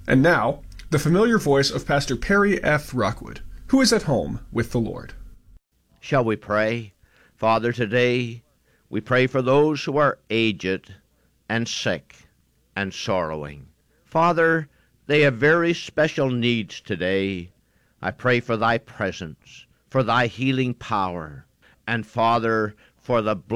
And now, the familiar voice of Pastor Perry F. Rockwood, who is at home with the Lord. Shall we pray? Father, today we pray for those who are aged and sick and sorrowing. Father, they have very special needs today. I pray for thy presence, for thy healing power, and Father, for the